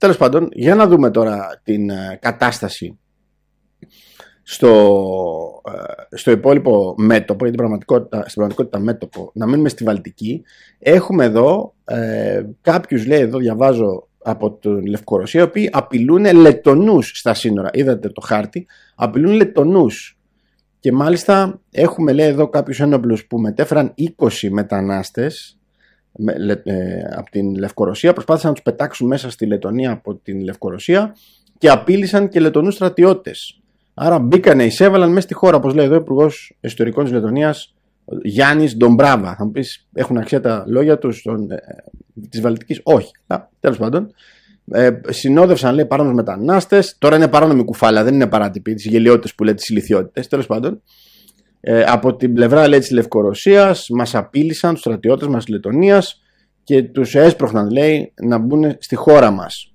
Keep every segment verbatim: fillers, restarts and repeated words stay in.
τέλος πάντων, για να δούμε τώρα την κατάσταση στο, στο υπόλοιπο μέτωπο, γιατί πραγματικότητα, στην πραγματικότητα μέτωπο, να μείνουμε στη Βαλτική. Έχουμε εδώ ε, κάποιους, λέει εδώ διαβάζω από την Λευκορωσία, οι οποίοι απειλούν Λετονούς στα σύνορα. Είδατε το χάρτη, απειλούν Λετονούς. Και μάλιστα έχουμε, λέει εδώ, κάποιους ένοπλους που μετέφεραν είκοσι μετανάστες από την Λευκορωσία, προσπάθησαν να τους πετάξουν μέσα στη Λετονία από την Λευκορωσία και απείλησαν και Λετονούς στρατιώτες. Άρα μπήκανε, εισέβαλαν μέσα στη χώρα, όπως λέει εδώ ο Υπουργός Εσωτερικών της Λετονίας, Γιάννης Ντομπράβα. Θα μου πεις, έχουν αξία τα λόγια τους των, ε, της Βαλτικής? Όχι. Α, τέλος πάντων. Ε, συνόδευσαν, λέει, παράνομους μετανάστες. Τώρα είναι παράνομη κουφάλα, δεν είναι παράτυπη, τις γελιότητες που λέει, τις ηλιθιότητες. Τέλος πάντων. Ε, από την πλευρά, λέει, της Λευκορωσίας μας απείλησαν τους στρατιώτες μας της Λετονίας και τους έσπροχναν, λέει, να μπουν στη χώρα μας.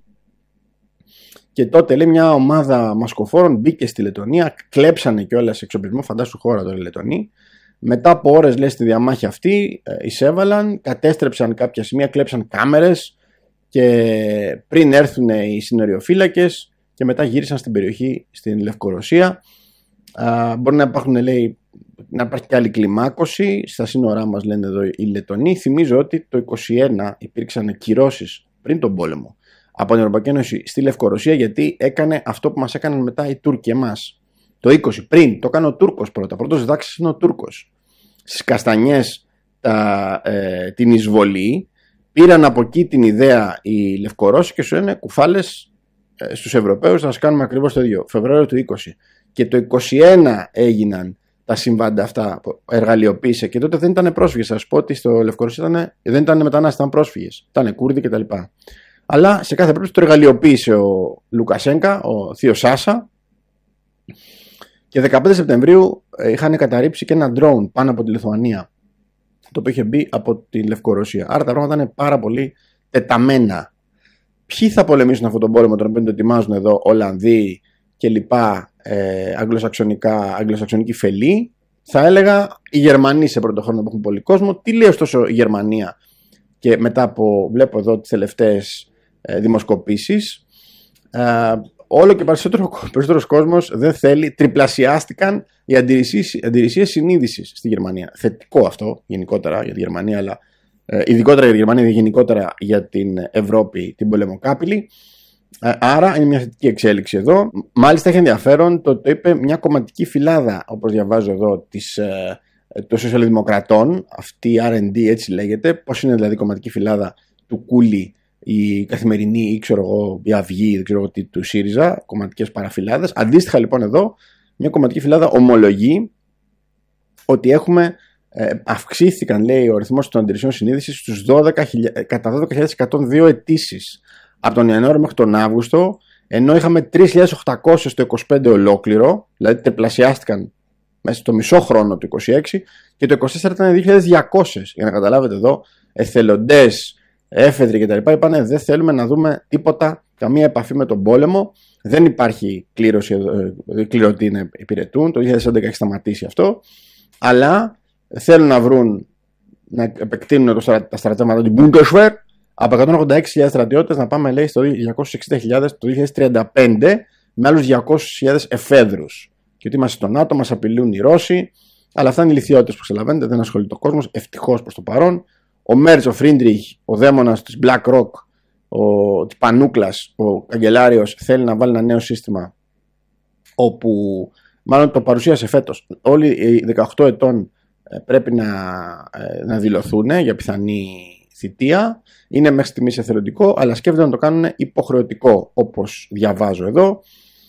Και τότε, λέει, μια ομάδα μασκοφόρων μπήκε στη Λετονία, κλέψανε κιόλας εξοπλισμό, φαντάσου χώρα τώρα η Λετονή. Μετά από ώρες, λέει, στη διαμάχη αυτή εισέβαλαν, κατέστρεψαν κάποια σημεία, κλέψαν κάμερες και πριν έρθουν οι συνοριοφύλακες και μετά γύρισαν στην περιοχή, στην Λευκορωσία. Α, μπορεί να υπάρχουν, λέει, να υπάρχει και άλλη κλιμάκωση στα σύνορά μας, λένε εδώ οι Λετονοί. Θυμίζω ότι το είκοσι ένα υπήρξαν κυρώσεις πριν τον πόλεμο από την Ευρωπαϊκή Ένωση στη Λευκορωσία, γιατί έκανε αυτό που μας έκαναν μετά οι Τούρκοι εμάς. Το είκοσι πριν το έκανε ο Τούρκος πρώτα. Πρώτος διδάξης είναι ο Τούρκος. Στις Καστανιές τα, ε, την εισβολή, πήραν από εκεί την ιδέα οι Λευκορώσοι και σου λένε κουφάλες ε, στους Ευρωπαίους, θα σας κάνουμε ακριβώς το ίδιο. Φεβρουάριο του είκοσι. Και το είκοσι ένα έγιναν τα συμβάντα αυτά που εργαλειοποίησε, και τότε δεν ήταν πρόσφυγες. Θα σας πω ότι στο Λευκορωσία ήταν, δεν ήταν μετανάστες, ήταν πρόσφυγες. Ήταν Κούρδοι κτλ. Αλλά σε κάθε περίπτωση το εργαλειοποίησε ο Λουκασένκα, ο θείος Σάσα. Και δεκαπέντε Σεπτεμβρίου είχαν καταρρύψει και ένα drone πάνω από τη Λιθουανία, το οποίο είχε μπει από τη Λευκορωσία. Άρα τα πράγματα είναι πάρα πολύ τεταμένα. Ποιοι θα πολεμήσουν αυτόν τον πόλεμο, τον οποίο το ετοιμάζουν εδώ Ολλανδοί και λοιπά, ε, αγγλοσαξονικά, αγγλοσαξονική φελή? Θα έλεγα οι Γερμανοί σε πρώτο χρόνο που έχουν πολύ κόσμο. Τι λέει ωστόσο η Γερμανία? Και μετά από, βλέπω εδώ τις τελευταίες ε, δημοσκοπήσεις, ε, όλο και περισσότερο, περισσότερος κόσμος δεν θέλει, τριπλασιάστηκαν οι αντιρρησίες συνείδησης στη Γερμανία. Θετικό αυτό γενικότερα για τη Γερμανία, αλλά ε, ειδικότερα για τη Γερμανία, γενικότερα για την Ευρώπη, την πολεμοκάπηλη. Ε, άρα είναι μια θετική εξέλιξη εδώ. Μάλιστα έχει ενδιαφέρον το, το είπε μια κομματική φυλάδα, όπως διαβάζω εδώ, της, ε, των σοσιαλδημοκρατών, αυτή η αρ εν ντι έτσι λέγεται. Πώς είναι δηλαδή η κομματική φυλάδα του Κούλι, η Καθημερινή ή ξέρω εγώ, η Αυγή, δεν ξέρω εγώ τι, του ΣΥΡΙΖΑ, κομματικές παραφυλάδες. Αντίστοιχα λοιπόν εδώ μια κομματική φυλάδα ομολογεί ότι έχουμε, ε, αυξήθηκαν, λέει, ο αριθμός των αντιρρησιών συνείδησης στους δώδεκα, κατά δώδεκα χιλιάδες εκατόν δύο αιτήσεις από τον Ιανουάριο μέχρι τον Αύγουστο, ενώ είχαμε τρεις χιλιάδες οκτακόσιες το είκοσι πέντε ολόκληρο, δηλαδή τριπλασιάστηκαν μέσα στο μισό χρόνο του είκοσι έξι, και το είκοσι τέσσερα ήταν δύο χιλιάδες διακόσιες. Για να καταλάβετε εδώ, εθελοντές, έφεδροι κτλ. Είπανε δεν θέλουμε να δούμε τίποτα, καμία επαφή με τον πόλεμο. Δεν υπάρχει κλήρωση, ε, κληρωτοί να υπηρετούν. Το δύο χιλιάδες έντεκα έχει σταματήσει αυτό. Αλλά θέλουν να βρουν, να επεκτείνουν το, τα στρατεύματα του Bundeswehr από εκατόν ογδόντα έξι χιλιάδες στρατιώτες να πάμε, λέει, στο διακόσιες εξήντα χιλιάδες το δύο χιλιάδες τριάντα πέντε, με άλλους διακόσιες χιλιάδες εφέδρους. Και ότι είμαστε στο ΝΑΤΟ, μας απειλούν οι Ρώσοι. Αλλά αυτά είναι οι ηλιθιότητες που καταλαβαίνετε, δεν ασχολείται ο κόσμος, ευτυχώς προς το παρόν. Ο Μέρτς, ο Φρίντριχ, ο δαίμονας της BlackRock, ο της Πανούκλας, ο καγκελάριος, θέλει να βάλει ένα νέο σύστημα, όπου μάλλον το παρουσίασε φέτος. Όλοι οι δεκαοκτώ ετών πρέπει να, να δηλωθούν για πιθανή θητεία. Είναι μέχρι στιγμής εθελοντικό, αλλά σκέφτονται να το κάνουν υποχρεωτικό, όπως διαβάζω εδώ.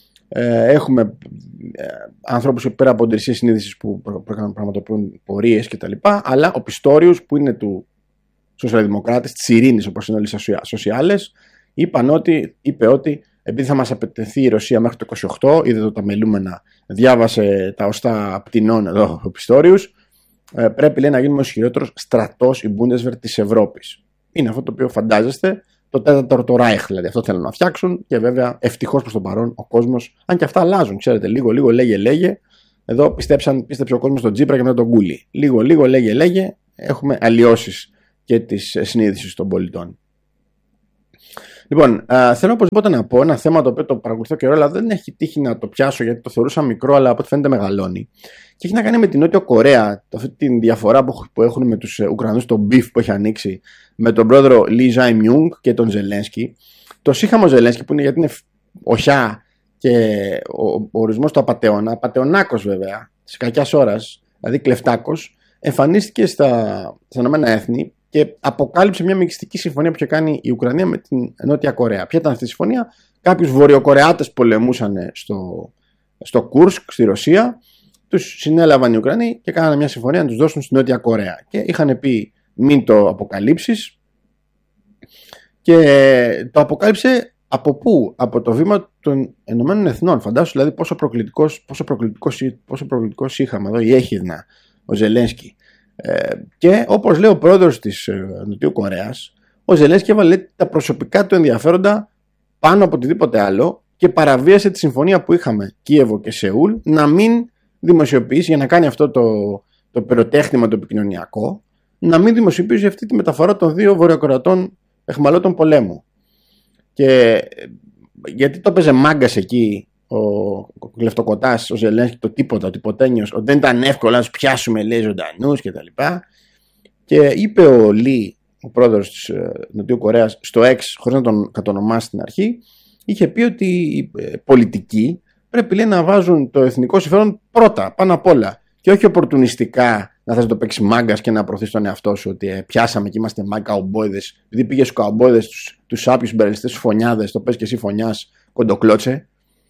Έχουμε ανθρώπους πέρα από αντιρρησίες συνείδησης που πραγματοποιούν πορείες κτλ. Αλλά ο Πιστόριους, που είναι του σοσιαλδημοκράτες της ειρήνης, όπως είναι όλοι οι σοσιάλες, είπαν ότι, είπε ότι επειδή θα μας απαιτηθεί η Ρωσία μέχρι το είκοσι οκτώ, είδε το τα μελούμενα, διάβασε τα οστά πτηνών εδώ ο Πιστόριους, πρέπει, λέει, να γίνουμε ο ισχυρότερος στρατός, η Bundeswehr της Ευρώπης. Είναι αυτό το οποίο φαντάζεστε, το τέταρτο Ράιχ, δηλαδή αυτό θέλουν να φτιάξουν, και βέβαια ευτυχώς προς το παρόν ο κόσμος, αν και αυτά αλλάζουν, ξέρετε, λίγο λίγο λέγε λέγε, εδώ πιστέψαν, πίστεψε ο κόσμος στον Τσίπρα και μετά τον Κούλι. Λίγο λίγο λέγε λέγε, έχουμε αλλοιώσεις και τις συνείδησεις των πολιτών. Λοιπόν, α, θέλω οπωσδήποτε να πω ένα θέμα το οποίο το παρακολουθώ καιρό, αλλά δεν έχει τύχει να το πιάσω γιατί το θεωρούσα μικρό, αλλά από ό,τι φαίνεται μεγαλώνει. Και έχει να κάνει με την Νότιο Κορέα, αυτή τη διαφορά που, που έχουν με τους Ουκρανούς, το μπιφ που έχει ανοίξει με τον πρόεδρο Λι Ζάι-μιουνγκ και τον Ζελένσκι. Το σύγχαμο Ζελένσκι που είναι γιατί είναι οχιά και ο, ο ορισμός του απατεώνα, απατεωνάκος βέβαια, της κακιάς ώρας, δηλαδή κλεφτάκος, εμφανίστηκε στα, στα Ηνωμένα Έθνη και αποκάλυψε μια μυστική συμφωνία που είχε κάνει η Ουκρανία με την Νότια Κορέα. Ποια ήταν αυτή η συμφωνία? Κάποιους Βορειοκορεάτες πολεμούσαν στο, στο Κούρσκ, στη Ρωσία, τους συνέλαβαν οι Ουκρανοί και κάνανε μια συμφωνία να τους δώσουν στη Νότια Κορέα. Και είχαν πει μην το αποκαλύψεις. Και το αποκάλυψε από πού? Από το βήμα των Ηνωμένων Εθνών. Φαντάσου δηλαδή πόσο προκλητικός, πόσο προκλητικός, πόσο προκλητικός είχαμε εδώ, η έχιδνα, ο Ζελένσκι. Ε, και όπως λέει ο πρόεδρος της ε, Νοτιού Κορέας, ο Ζελένσκι έβαλε τα προσωπικά του ενδιαφέροντα πάνω από οτιδήποτε άλλο και παραβίασε τη συμφωνία που είχαμε Κίεβο και Σεούλ να μην δημοσιοποιήσει, για να κάνει αυτό το, το πυροτέχνημα το επικοινωνιακό, να μην δημοσιοποιήσει αυτή τη μεταφορά των δύο βορειοκορεατών εχμαλώτων πολέμου. Και γιατί το έπαιζε μάγκας εκεί ο κλεφτοκοτάς, ο Ζελένσκι, το τίποτα, ο τυποτένιος, ότι δεν ήταν εύκολο να τους πιάσουμε, λέει, ζωντανούς κτλ. Και είπε ο Λι, ο πρόεδρος της Νοτιού Κορέας, στο X, χωρίς να τον κατονομάσει στην αρχή, είχε πει ότι οι πολιτικοί πρέπει, λέει, να βάζουν το εθνικό συμφέρον πρώτα, πάνω απ' όλα. Και όχι οπορτουνιστικά να θες να το παίξει μάγκας και να προωθείς τον εαυτό σου ότι ε, πιάσαμε και είμαστε μάγκα καουμπόιδες. Επειδή πήγες στους καουμπόιδες, τους, τους άπιους μπερελιστές, τους φωνιάδες, το πες και εσύ φωνιάς, κοντοκλώτσε.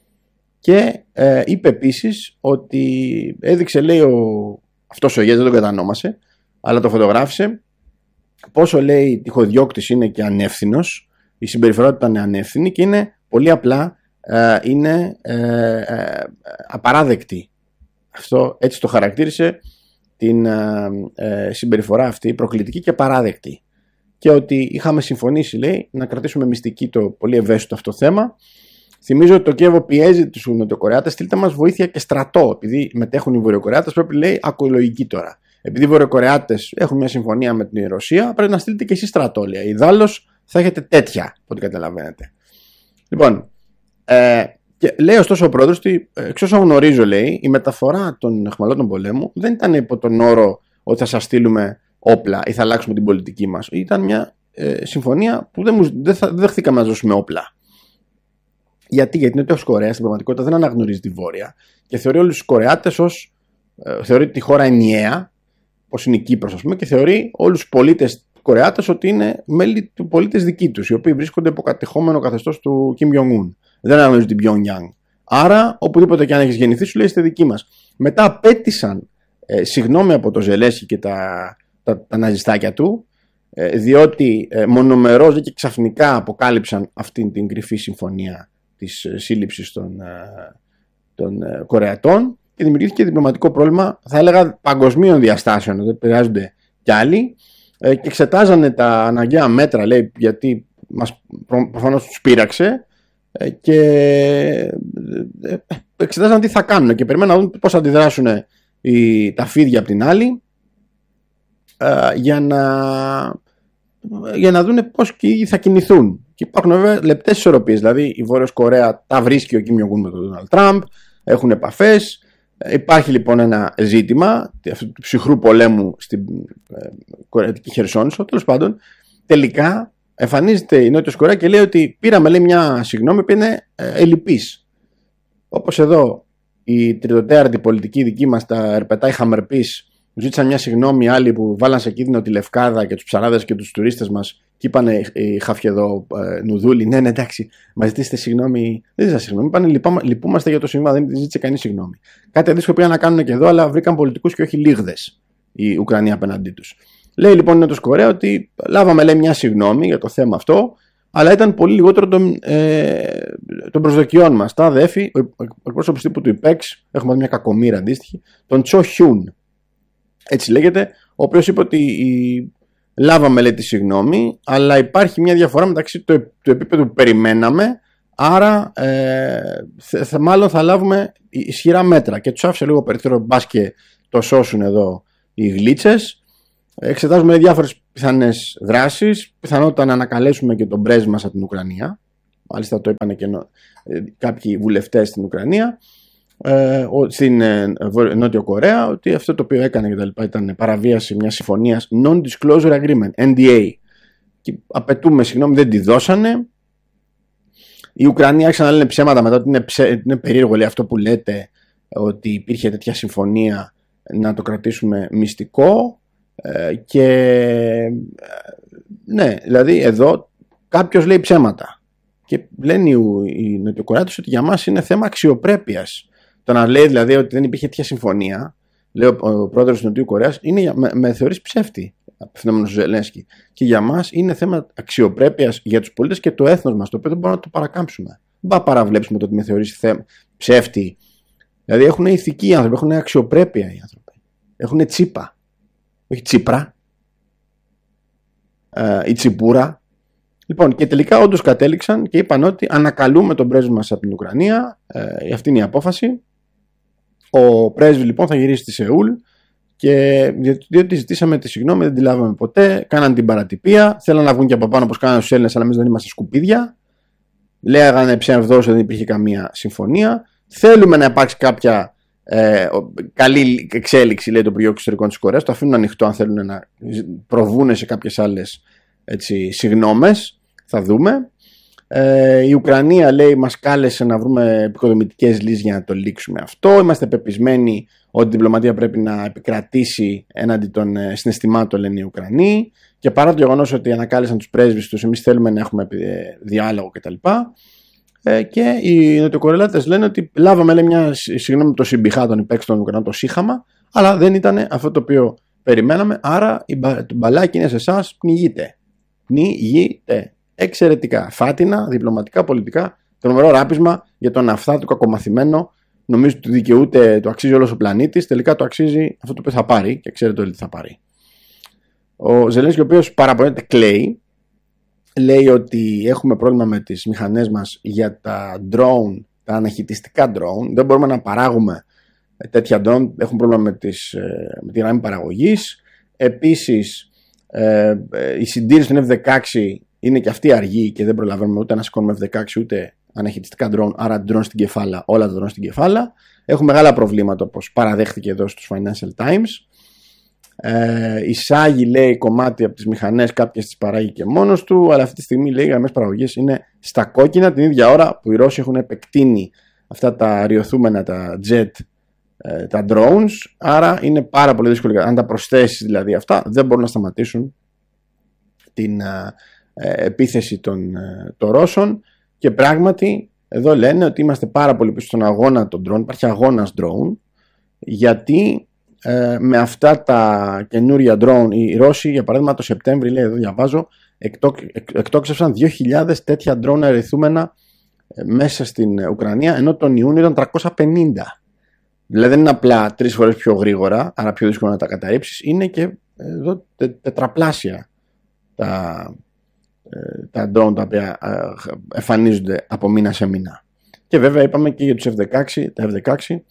Και ε, είπε επίσης ότι έδειξε, λέει, ο, αυτός ο Γες, δεν τον κατανόμασε, αλλά το φωτογράφησε, πόσο, λέει, τυχοδιώκτης είναι και ανεύθυνος, η συμπεριφορά του ήταν ανεύθυνη και είναι πολύ απλά ε, είναι ε, ε, απαράδεκτη. Αυτό έτσι το χαρακτήρισε την ε, ε, συμπεριφορά αυτή, προκλητική και παράδεκτη. Και ότι είχαμε συμφωνήσει, λέει, να κρατήσουμε μυστική το πολύ ευαίσθητο αυτό θέμα. Θυμίζω ότι το Κίεβο πιέζει τους Νοτιοκορεάτες, στείλτε μας βοήθεια και στρατό. Επειδή μετέχουν οι Βορειοκορεάτες, πρέπει, λέει, ακοολογική τώρα. Επειδή οι Βορειοκορεάτες έχουν μια συμφωνία με την Ρωσία, πρέπει να στείλετε και εσείς στρατό, λέει. Ιδάλλως θα έχετε τέτοια, από ό,τι καταλαβαίνετε. Λοιπόν, ε, και λέει ωστόσο ο πρόεδρος ότι, εξ όσων γνωρίζω, λέει, η μεταφορά των αιχμαλώτων πολέμου δεν ήταν υπό τον όρο ότι θα σας στείλουμε όπλα ή θα αλλάξουμε την πολιτική μας. Ήταν μια ε, συμφωνία που δεν, μου, δεν, θα, δεν δεχθήκαμε να δώσουμε όπλα. Γιατί, γιατί η Νότια Κορέα στην πραγματικότητα δεν αναγνωρίζει τη Βόρεια και θεωρεί όλους τους Κορεάτες ως. Ε, θεωρεί τη χώρα ενιαία, όπως είναι η Κύπρος, ας πούμε, και θεωρεί όλους τους πολίτες Κορεάτες ότι είναι μέλη του πολίτες δικοί τους, οι οποίοι βρίσκονται υπό κατεχόμενο καθεστώς του Κιμ Jong-un. Δεν αναγνωρίζει την Pyongyang. Άρα, οπουδήποτε και αν έχεις γεννηθεί, σου λέει είστε δικοί μας. Μετά απέτησαν ε, συγγνώμη από το Ζελένσκι και τα, τα, τα ναζιστάκια του, ε, διότι ε, μονομερώς και ξαφνικά αποκάλυψαν αυτήν την κρυφή συμφωνία της ε, σύλληψης των, ε, των ε, Κορεατών και δημιουργήθηκε διπλωματικό πρόβλημα, θα έλεγα παγκοσμίων διαστάσεων, δεν επηρεάζονται κι άλλοι, ε, και εξετάζανε τα αναγκαία μέτρα, λέει, γιατί μας προφανώς τους πείραξε, και εξετάζαν τι θα κάνουν και περιμένουν να δουν πώς θα αντιδράσουν οι, τα φίδια από την άλλη, για να, για να δουν πώς και οι θα κινηθούν. Και υπάρχουν βέβαια λεπτές ισορροπίες, δηλαδή η Βόρειος Κορέα τα βρίσκει ο Κιμ Jong-un με τον Ντόναλντ Τραμπ, έχουν επαφές. Υπάρχει λοιπόν ένα ζήτημα αυτού του ψυχρού πολέμου στην ε, Κορεατική Χερσόνησο. Τέλος πάντων, τελικά εμφανίζεται η Νότιος Κορέα και λέει ότι πήραμε, λέει, μια συγγνώμη που είναι ε, ελλειπής. Όπως εδώ η τριτοτέαρτη πολιτική δική μας, τα ερπετά χαμερπής, ζήτησαν μια συγγνώμη, άλλοι που βάλαν σε κίνδυνο τη Λευκάδα και τους ψαράδες και τους τουρίστες μας και είπανε οι χαφιεδό ε, νουδούλοι, ναι, ναι, εντάξει, μας ζητήσετε συγγνώμη. Δεν ζήτησα συγγνώμη, είπανε λυπούμαστε για το συμβάν, δεν ζήτησε κανείς συγγνώμη. Κάτι αντίστοιχο πήγαν να κάνουν και εδώ, αλλά βρήκαν πολιτικούς και όχι λίγδες οι Ουκρανοί απέναντί τους. Λέει λοιπόν η Νότιος Κορέα ότι λάβαμε, λέει, μια συγγνώμη για το θέμα αυτό, αλλά ήταν πολύ λιγότερο των, ε, των προσδοκιών μας. Τα αδέφη, ο εκπρόσωπος τύπου του ΙΠΕΞ, έχουμε μια κακομοίρα αντίστοιχη, τον Τσο Χιούν, έτσι λέγεται, ο οποίος είπε ότι η, λάβαμε, λέει, τη συγγνώμη, αλλά υπάρχει μια διαφορά μεταξύ του, του επίπεδου που περιμέναμε, άρα ε, θα, μάλλον θα λάβουμε ισχυρά μέτρα. Και τους άφησε λίγο περιθώριο, μπας και το σώσουν εδώ οι γλίτσες. Εξετάζουμε διάφορες πιθανές δράσεις, πιθανότητα να ανακαλέσουμε και τον πρέσβη μας από την Ουκρανία. Μάλιστα το είπαν και νο, κάποιοι βουλευτές στην Ουκρανία, ε, στην ε, Νότιο Κορέα, ότι αυτό το οποίο έκανε και τα λοιπά ήταν παραβίαση μιας συμφωνίας Non-Disclosure Agreement, Εν Ντι Έι. Και απαιτούμε, συγγνώμη, δεν τη δώσανε. Η Ουκρανία άρχισαν να λένε ψέματα μετά, ότι είναι, ψε, είναι περίεργο, λέει, αυτό που λέτε, ότι υπήρχε τέτοια συμφωνία, να το κρατήσουμε μυστικό. Ε, και ναι, δηλαδή εδώ κάποιος λέει ψέματα και λένε οι, οι Νοτιοκορεάτες ότι για μας είναι θέμα αξιοπρέπειας. Το να λέει δηλαδή ότι δεν υπήρχε τέτοια συμφωνία, λέει ο, ο πρόεδρος της Νοτιού Κορέας, είναι, με, με θεωρείς ψεύτη, απευθυνόμενος ο Ζελένσκι, και για μας είναι θέμα αξιοπρέπειας για τους πολίτες και το έθνος μας, το οποίο δεν μπορούμε να το παρακάμψουμε. Δεν θα παραβλέψουμε το ότι με θεωρείς θέμα, ψεύτη. Δηλαδή έχουν ηθική οι άνθρωποι, έχουν αξιοπρέπεια οι άνθρωποι, έχουν τσίπα. Όχι Τσίπρα ε, ή Τσιπούρα. Λοιπόν, και τελικά όντως κατέληξαν και είπαν ότι ανακαλούμε τον πρέσβη μας από την Ουκρανία. Ε, αυτή είναι η απόφαση. Ο πρέσβης λοιπόν θα γυρίσει στη Σεούλ, και διότι ζητήσαμε τη συγγνώμη, δεν τη λάβαμε ποτέ. Κάναν την παρατυπία. Θέλαν να βγουν και από πάνω όπως κάνανε στους Έλληνες, αλλά εμείς δεν είμαστε σκουπίδια. Λέγανε ψευδώς ότι δεν υπήρχε καμία συμφωνία. Θέλουμε να υπάρξει κάποια Ε, καλή εξέλιξη, λέει το Υπουργείο Εξωτερικών της Κορέας. Το αφήνουν ανοιχτό αν θέλουν να προβούν σε κάποιες άλλες συγγνώμες. Θα δούμε. Ε, η Ουκρανία, λέει, μας κάλεσε να βρούμε επικοδομητικές λύσεις για να το λήξουμε αυτό. Είμαστε πεπισμένοι ότι η διπλωματία πρέπει να επικρατήσει έναντι των συναισθημάτων, λένε οι Ουκρανοί. Και παρά το γεγονός ότι ανακάλεσαν τους πρέσβεις τους, εμείς θέλουμε να έχουμε διάλογο κτλ. Ε, και οι Νοτιοκορεάτες λένε ότι λάβαμε, λέει, μια συγγνώμη το συμπιχά των υπέξ των Ουκρανών, το σύχαμα, αλλά δεν ήταν αυτό το οποίο περιμέναμε. Άρα το μπαλάκι είναι σε εσάς, πνιγείτε. Πνιγείτε. Εξαιρετικά. Φάτινα, διπλωματικά, πολιτικά, τρομερό ράπισμα για τον αυθάτο κακομαθημένο. Νομίζω ότι δικαιούται, το αξίζει όλος ο πλανήτης. Τελικά το αξίζει αυτό το οποίο θα πάρει, και ξέρετε όλοι τι θα πάρει. Ο Ζελένσκι, ο οποίος παραπονιέται, κλαίει. Λέει ότι έχουμε πρόβλημα με τις μηχανές μας για τα drone, τα αναχυτιστικά drone. Δεν μπορούμε να παράγουμε τέτοια drone. Έχουν πρόβλημα με, τις, με τη γραμμή παραγωγής. Επίσης, ε, η συντήρηση των εφ δεκαέξι είναι και αυτή αργή και δεν προλαβαίνουμε ούτε να σηκώνουμε εφ δεκαέξι ούτε αναχυτιστικά drone. Άρα drone στην κεφάλα, όλα τα drone στην κεφάλα. Έχουμε μεγάλα προβλήματα, όπως παραδέχτηκε εδώ στους Financial Times. Ε, εισάγει, λέει, κομμάτι από τις μηχανές, κάποιες τις παράγει και μόνος του, αλλά αυτή τη στιγμή, λέει, οι γραμμές παραγωγής είναι στα κόκκινα την ίδια ώρα που οι Ρώσοι έχουν επεκτείνει αυτά τα ριωθούμενα, τα jet, ε, τα drones. Άρα είναι πάρα πολύ δύσκολο. Αν τα προσθέσεις δηλαδή αυτά, δεν μπορούν να σταματήσουν την ε, ε, επίθεση των, ε, των Ρώσων. Και πράγματι εδώ λένε ότι είμαστε πάρα πολύ πίσω στον αγώνα των drone. Υπάρχει αγώνας drone, γιατί Ε, με αυτά τα καινούρια drone οι Ρώσοι, για παράδειγμα, το Σεπτέμβρη, λέει, εδώ διαβάζω, εκτό, εκ, εκτόξευσαν δύο χιλιάδες τέτοια drone ερεθούμενα ε, μέσα στην Ουκρανία, ενώ τον Ιούνιο ήταν τριακόσια πενήντα. Δηλαδή δεν είναι απλά τρεις φορές πιο γρήγορα, άρα πιο δύσκολο να τα καταρρύψεις, είναι και εδώ τε, τετραπλάσια τα, ε, τα drone τα οποία ε, εμφανίζονται από μήνα σε μήνα. Και βέβαια είπαμε και για τους εφ δεκαέξι, τα εφ δεκαέξι,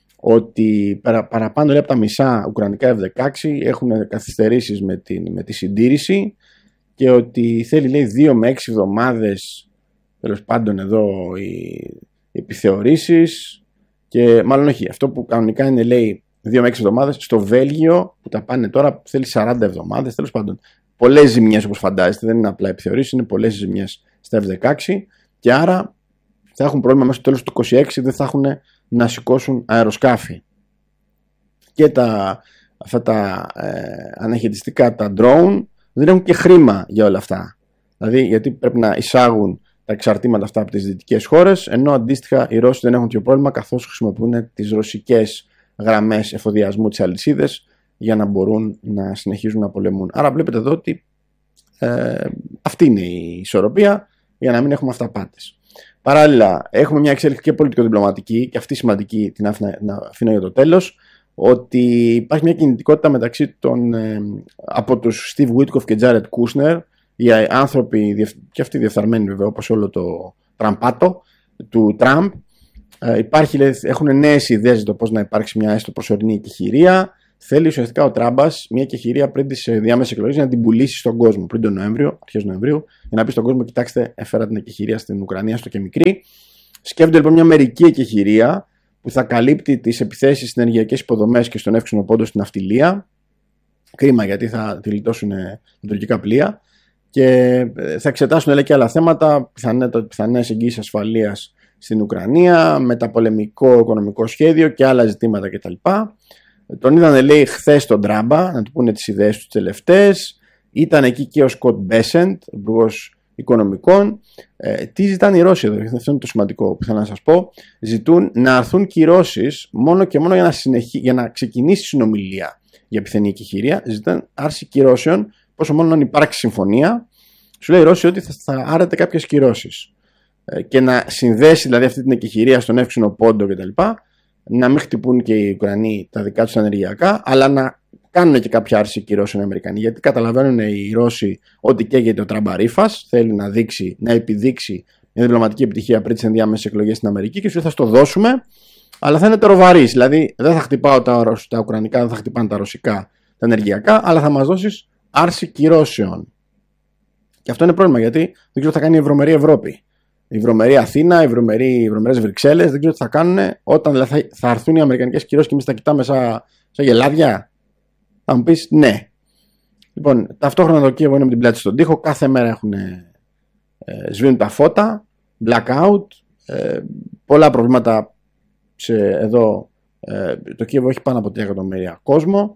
ότι παρα, παραπάνω, λέει, από τα μισά ουκρανικά εφ δεκαέξι έχουν καθυστερήσεις με, την, με τη συντήρηση, και ότι θέλει, λέει, δύο με έξι εβδομάδες, τέλος πάντων εδώ, οι, οι επιθεωρήσεις, και μάλλον όχι, αυτό που κανονικά είναι, λέει, δύο με έξι εβδομάδες, στο Βέλγιο που τα πάνε τώρα θέλει σαράντα εβδομάδες, τέλος πάντων. Πολλές ζημιές, όπως φαντάζεστε, δεν είναι απλά επιθεωρήσεις, είναι πολλές ζημιές στα εφ δεκαέξι, και άρα θα έχουν πρόβλημα μέσα στο τέλος του είκοσι έξι, δεν θα έχουν να σηκώσουν αεροσκάφη. Και τα, αυτά τα ε, αναχαιτιστικά, τα drone, δεν έχουν και χρήμα για όλα αυτά. Δηλαδή, γιατί πρέπει να εισάγουν τα εξαρτήματα αυτά από τις δυτικές χώρες, ενώ αντίστοιχα οι Ρώσοι δεν έχουν τέτοιο πρόβλημα, καθώς χρησιμοποιούν τις ρωσικές γραμμές εφοδιασμού, τις αλυσίδες, για να μπορούν να συνεχίζουν να πολεμούν. Άρα βλέπετε εδώ ότι ε, αυτή είναι η ισορροπία, για να μην έχουμε αυταπάτες. Παράλληλα, έχουμε μια εξέλιξη και πολιτικο-διπλωματική, και αυτή σημαντική την αφήνω για το τέλος, ότι υπάρχει μια κινητικότητα μεταξύ των, ε, από τους Steve Witkoff και Jared Kushner, οι άνθρωποι, και αυτοί διεφθαρμένοι βέβαια, όπως όλο το τραμπάτο του Τραμπ. Ε, υπάρχει, λέει, έχουν νέες ιδέες για το πώς να υπάρξει μια έστω προσωρινή εκεχηρία. θέλει ουσιαστικά ο Τράμπας μια εκεχηρία πριν τις διάμεσες εκλογές για να την πουλήσει στον κόσμο πριν τον Νοέμβριο, αρχές Νοεμβρίου, για να πει στον κόσμο: κοιτάξτε, έφερα την εκεχηρία στην Ουκρανία, στο και μικρή. Σκέφτονται λοιπόν μια μερική εκεχηρία που θα καλύπτει τις επιθέσεις στις ενεργειακές υποδομές και στον εύξηνο πόντο στην ναυτιλία. Κρίμα, γιατί θα τη γλιτώσουν τα τουρκικά πλοία. Και θα εξετάσουν λέει, και άλλα θέματα, πιθανές εγγύησεις ασφαλείας στην Ουκρανία, μεταπολεμικό οικονομικό σχέδιο και άλλα ζητήματα κτλ. Τον είδανε λέει χθες τον Τράμπα να του πούνε τις ιδέες του τελευταίες. Ήταν εκεί και ο Σκοτ Μπέσεντ, υπουργός οικονομικών. Ε, τι ζητάνε οι Ρώσοι εδώ, αυτό είναι το σημαντικό που θέλω να σας πω. Ζητούν να αρθούν κυρώσεις μόνο και μόνο για να, συνεχί... για να ξεκινήσει η συνομιλία για πιθανή εκεχηρία. Ζητάνε άρση κυρώσεων, πόσο μόνο αν υπάρξει συμφωνία. Σου λέει οι Ρώσοι ότι θα, θα άρετε κάποιες κυρώσεις. Ε, και να συνδέσει δηλαδή αυτή την εκεχηρία στον εύξηνο πόντο κτλ. Να μην χτυπούν και οι Ουκρανοί τα δικά τους ενεργειακά, αλλά να κάνουν και κάποια άρση κυρώσεων οι Αμερικανοί. Γιατί καταλαβαίνουν οι Ρώσοι ότι καίγεται ο Τραμπαρίφας, θέλει να δείξει, να επιδείξει μια διπλωματική επιτυχία πριν τις ενδιάμεσες εκλογές στην Αμερική και σου θα στο δώσουμε, αλλά θα είναι τεροβαρής. Δηλαδή δεν θα χτυπάω τα, τα Ουκρανικά, δεν θα χτυπάνε τα ρωσικά, τα ενεργειακά, αλλά θα μας δώσεις άρση κυρώσεων. Και αυτό είναι πρόβλημα γιατί δεν ξέρω τι θα κάνει η ευρωμερή Ευρώπη. Η βρωμερή Αθήνα, οι βρωμερές Βρυξέλλες, δεν ξέρω τι θα κάνουν όταν δηλαδή, θα, θα έρθουν οι αμερικανικές κυρώσεις και εμείς θα κοιτάμε σαν, σαν γελάδια. Θα μου πεις ναι. Λοιπόν, ταυτόχρονα το Κίεβο είναι με την πλάτη στον τοίχο, κάθε μέρα έχουν ε, σβήνουν τα φώτα, blackout, ε, πολλά προβλήματα σε, εδώ. Ε, το Κίεβο έχει πάνω από τρία εκατομμύρια κόσμο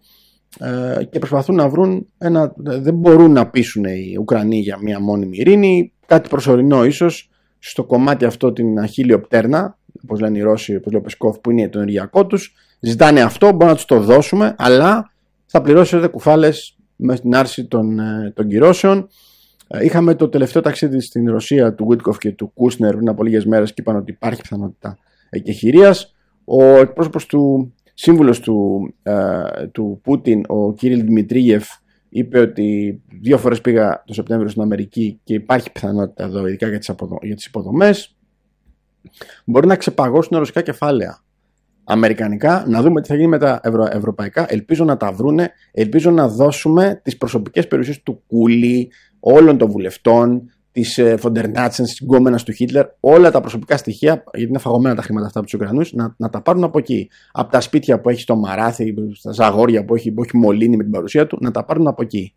ε, και προσπαθούν να βρουν ένα. Δεν μπορούν να πείσουν οι Ουκρανοί για μια μόνιμη ειρήνη, κάτι προσωρινό ίσως. Στο κομμάτι αυτό την αχίλιο πτέρνα, όπως λένε οι Ρώσοι, όπως λέει ο Πεσκόφ, που είναι το ενεργειακό τους, ζητάνε αυτό, μπορούμε να τους το δώσουμε, αλλά θα πληρώσετε κουφάλες με την άρση των, των κυρώσεων. Είχαμε το τελευταίο ταξίδι στην Ρωσία του Βίτκοφ και του Κούσνερ πριν από λίγες μέρες και είπαν ότι υπάρχει πιθανότητα εκεχηρίας. Ο εκπρόσωπος του, σύμβουλος του, ε, του Πούτιν, ο Κυρίλ Δημητρίγεφ, είπε ότι δύο φορές πήγα το Σεπτέμβριο στην Αμερική και υπάρχει πιθανότητα εδώ, ειδικά για τις, αποδο... για τις υποδομές. Μπορεί να ξεπαγώσουν ρωσικά κεφάλαια αμερικανικά, να δούμε τι θα γίνει με τα ευρω... ευρωπαϊκά. Ελπίζω να τα βρούνε, ελπίζω να δώσουμε τις προσωπικές περιουσίες του Κούλι, όλων των βουλευτών, της Φοντερνάτσεν, της γκόμενας του Χίτλερ, όλα τα προσωπικά στοιχεία, γιατί είναι φαγωμένα τα χρήματα αυτά από τους Ουκρανούς, να, να τα πάρουν από εκεί. Από τα σπίτια που έχει στο Μαράθι, στα Ζαγόρια που έχει, που έχει μολύνει με την παρουσία του, να τα πάρουν από εκεί.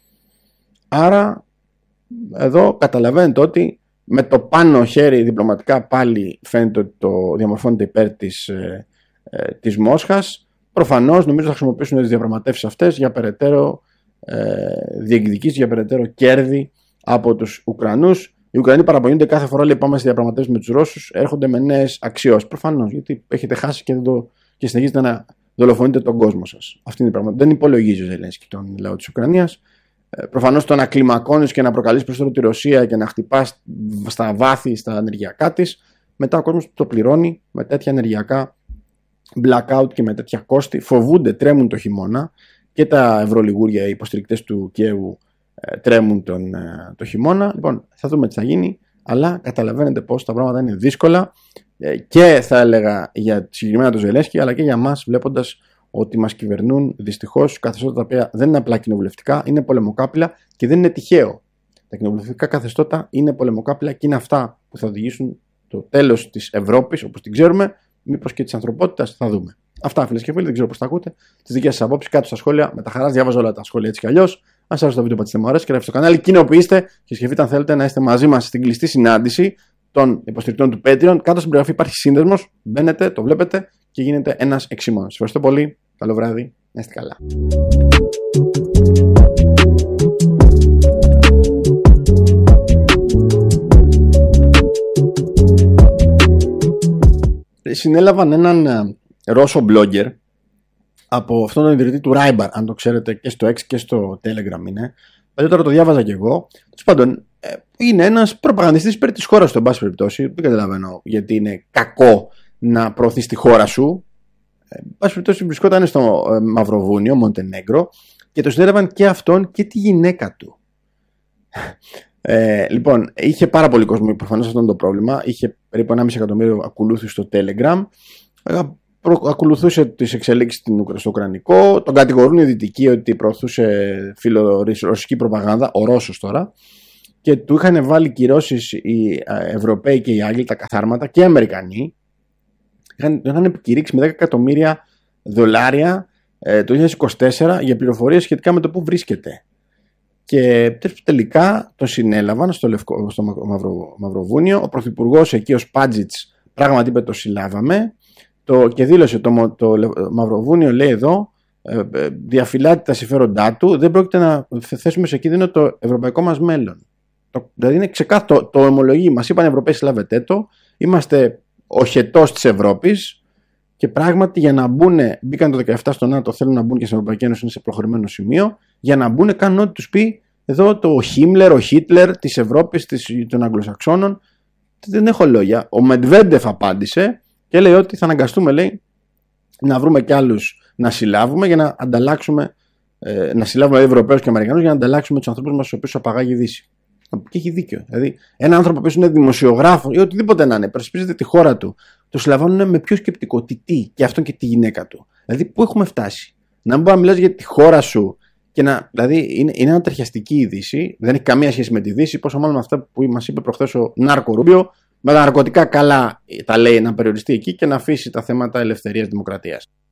Άρα, εδώ καταλαβαίνετε ότι με το πάνω χέρι διπλωματικά πάλι φαίνεται ότι το διαμορφώνεται υπέρ της, ε, ε, της Μόσχας. Προφανώς νομίζω θα χρησιμοποιήσουν τις διαπραγματεύσεις αυτές για περαιτέρω ε, διεκδικήσεις, για περαιτέρω κέρδη από τους Ουκρανούς. Οι Ουκρανοί παραπονιούνται κάθε φορά λέει πάμε στη διαπραγματεύση με τους Ρώσους, έρχονται με νέες αξιώσεις. Προφανώς, γιατί έχετε χάσει και, δεν το, και συνεχίζετε να δολοφονείτε τον κόσμο σας. Αυτή είναι η πραγματικότητα. Δεν υπολογίζει ο Ζελένσκι τον λαό της Ουκρανίας. Ε, προφανώς το να κλιμακώνεις και να προκαλείς περισσότερο τη Ρωσία και να χτυπάς στα βάθη, στα ενεργειακά της, μετά ο κόσμος το πληρώνει με τέτοια ενεργειακά blackout και με τέτοια κόστη. Φοβούνται, τρέμουν το χειμώνα και τα ευρωλιγούρια, οι υποστηρικτές του Κιέβου τρέμουν τον, το χειμώνα. Λοιπόν, θα δούμε τι θα γίνει, αλλά καταλαβαίνετε πως τα πράγματα είναι δύσκολα και θα έλεγα για συγκεκριμένα το Ζελένσκι, αλλά και για μας, βλέποντας ότι μας κυβερνούν δυστυχώς καθεστώτα τα οποία δεν είναι απλά κοινοβουλευτικά, είναι πολεμοκάπηλα και δεν είναι τυχαίο. Τα κοινοβουλευτικά καθεστώτα είναι πολεμοκάπηλα και είναι αυτά που θα οδηγήσουν το τέλος της Ευρώπης όπως την ξέρουμε, μήπως και της ανθρωπότητας, θα δούμε. Αυτά, φίλες και φίλοι, δεν ξέρω πώς τα ακούτε. Τις δικές σας απόψεις κάτω στα σχόλια. Με τα χαράς διάβαζα όλα τα σχόλια έτσι κι αλλιώς. Αν σας άρεσε το βίντεο, πατήστε μου αρέσει και γράψτε στο κανάλι. Κοινοποιήστε και σκεφτείτε αν θέλετε να είστε μαζί μας στην κλειστή συνάντηση των υποστηρικτών του Patreon. Κάτω στην περιγραφή υπάρχει σύνδεσμος. Μπαίνετε, το βλέπετε και γίνετε ένας εξήμωνος. Σας ευχαριστώ πολύ. Καλό βράδυ. Να είστε καλά. Συνέλαβαν έναν Ρώσο blogger από αυτόν τον ιδρυτή του Ράιμπαρ, αν το ξέρετε, και στο X και στο Telegram είναι. Παλιότερα το διάβαζα κι εγώ. Τέλος πάντων, είναι ένας προπαγανδιστής υπέρ της χώρας του, εν πάση περιπτώσει. Δεν καταλαβαίνω γιατί είναι κακό να προωθείς τη χώρα σου. Εν πάση περιπτώσει, βρισκόταν στο Μαυροβούνιο, Μοντενέγκρο, και το συνέλαβαν και αυτόν και τη γυναίκα του. Ε, λοιπόν, είχε πάρα πολύ κόσμο, προφανώς αυτό είναι το πρόβλημα. Είχε περίπου ένα κόμμα πέντε εκατομμύριο ακολούθους στο Telegram. ακολουθούσε τις εξελίξεις στο Ουκρανικό, τον κατηγορούν οι Δυτικοί ότι προωθούσε φιλορωσική προπαγάνδα, ο Ρώσος τώρα, και του είχαν βάλει κυρώσεις οι Ευρωπαίοι και οι Άγγλοι, τα καθάρματα, και οι Αμερικανοί. Είχαν, είχαν επικηρύξει με δέκα εκατομμύρια δολάρια ε, το δύο χιλιάδες είκοσι τέσσερα για πληροφορίες σχετικά με το που βρίσκεται. Και τελικά τον συνέλαβαν στο, Λευκό, στο Μαυρο, Μαυροβούνιο. Ο πρωθυπουργός εκεί, ο Σπάτζιτς, πράγματι είπε το συλλάβαμε, το, και δήλωσε το, το, το Μαυροβούνιο, λέει εδώ, ε, ε, διαφυλάττει τα συμφέροντά του, δεν πρόκειται να θέσουμε σε κίνδυνο το ευρωπαϊκό μας μέλλον. Το, δηλαδή είναι ξεκάθαρο, το, το ομολογεί, μας είπαν οι Ευρωπαίοι συλλάβετε το, είμαστε ο χετός της Ευρώπης. Και πράγματι για να μπουν, μπήκαν το δεκαεπτά στο ΝΑΤΟ, θέλουν να μπουν και στην Ευρωπαϊκή Ένωση, είναι σε προχωρημένο σημείο. Για να μπουν, κάνουν ό,τι τους πει εδώ το Χίμλερ, ο Χίτλερ της Ευρώπης, των Αγγλοσαξώνων. Δεν έχω λόγια. Ο Μετβέντεφ απάντησε και λέει ότι θα αναγκαστούμε, λέει, να βρούμε κι άλλους να συλλάβουμε για να ανταλλάξουμε, ε, να συλλάβουμε δηλαδή, Ευρωπαίους και Αμερικανούς για να ανταλλάξουμε τους ανθρώπους μας, στους οποίους απαγάγει η Δύση. Και έχει δίκιο. Δηλαδή, ένα άνθρωπο που είναι δημοσιογράφο ή οτιδήποτε να είναι, υπερασπίζεται τη χώρα του, το συλλαμβάνουν με πιο σκεπτικό. Τι, τι, και αυτόν και τη γυναίκα του. Δηλαδή, πού έχουμε φτάσει. Να μην μπορεί να μιλάς για τη χώρα σου και να. Δηλαδή, είναι, είναι ανατριχιαστική η Δύση, δεν έχει καμία σχέση με τη Δύση, πόσο μάλλον με αυτά που μας είπε προχθές ο Νάρκο Ρούμπιο, με τα ναρκωτικά καλά τα λέει να περιοριστεί εκεί και να αφήσει τα θέματα ελευθερίας δημοκρατίας.